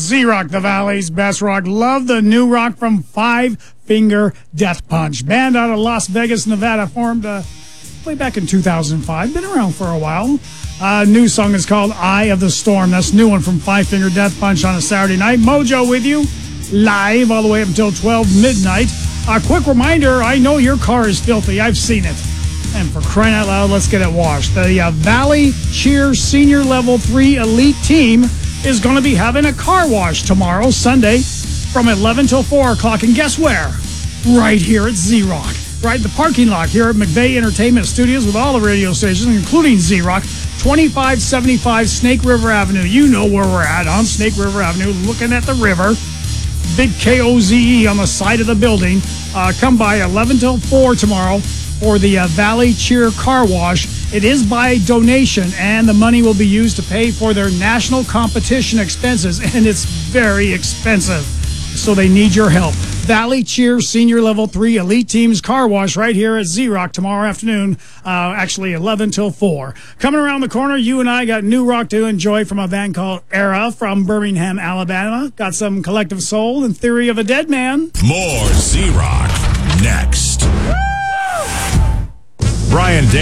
Z-Rock, the Valley's best rock. Love the new rock from Five Finger Death Punch. Band out of Las Vegas, Nevada, formed way back in 2005. Been around for a while. New song is called Eye of the Storm. That's a new one from Five Finger Death Punch on a Saturday night. Mojo with you, live all the way up until 12 midnight. A quick reminder, I know your car is filthy. I've seen it. And for crying out loud, let's get it washed. The Valley Cheer Senior Level 3 Elite Team is going to be having a car wash tomorrow, Sunday, from 11 till 4 o'clock. And guess where? Right here at Z-Rock. Right in the parking lot here at McVeigh Entertainment Studios with all the radio stations, including Z-Rock. 2575 Snake River Avenue. You know where we're at on Snake River Avenue, looking at the river. Big KOZE on the side of the building. Come by 11 till 4 tomorrow for the Valley Cheer Car Wash. It is by donation, and the money will be used to pay for their national competition expenses, and it's very expensive, so they need your help. Valley Cheer Senior Level 3 Elite Team's Car Wash right here at Z-Rock tomorrow afternoon, actually 11 till 4. Coming around the corner, you and I got new rock to enjoy from a band called Era from Birmingham, Alabama. Got some Collective Soul and Theory of a Dead Man. More Z-Rock next. Brian